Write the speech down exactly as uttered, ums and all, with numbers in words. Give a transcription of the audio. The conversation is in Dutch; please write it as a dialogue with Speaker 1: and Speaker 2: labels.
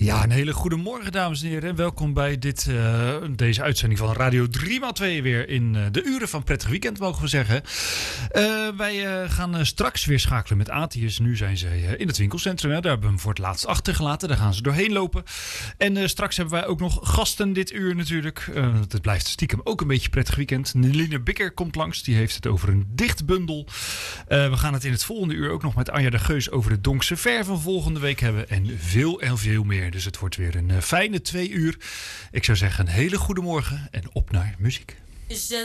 Speaker 1: Ja, een hele goede morgen, dames en heren. Welkom bij dit, uh, deze uitzending van Radio drie maal twee weer in uh, de uren van Prettig Weekend, mogen we zeggen. Uh, wij uh, gaan uh, straks weer schakelen met Atius. Nu zijn ze uh, in het winkelcentrum. Hè. Daar hebben we hem voor het laatst achtergelaten. Daar gaan ze doorheen lopen. En uh, straks hebben wij ook nog gasten dit uur natuurlijk. Uh, het blijft stiekem ook een beetje Prettig Weekend. Neline Bikker komt langs. Die heeft het over een dichtbundel. Uh, we gaan het in het volgende uur ook nog met Anja de Geus over de Donkse Ver van volgende week hebben. En veel en veel meer. Dus het wordt weer een uh, fijne twee uur. Ik zou zeggen een hele goede morgen en op naar muziek.